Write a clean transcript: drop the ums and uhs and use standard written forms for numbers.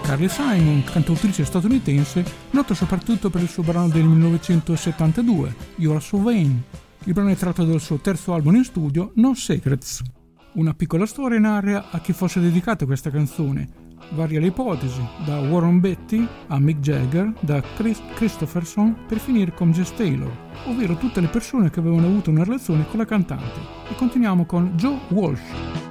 Carly Simon, cantautrice statunitense, nota soprattutto per il suo brano del 1972, You Are So Vain. Il brano è tratto dal suo terzo album in studio, No Secrets. Una piccola storia narra a chi fosse dedicata questa canzone. Varia le ipotesi, da Warren Beatty a Mick Jagger, da Chris Christopherson per finire con Jess Taylor, ovvero tutte le persone che avevano avuto una relazione con la cantante. E continuiamo con Joe Walsh.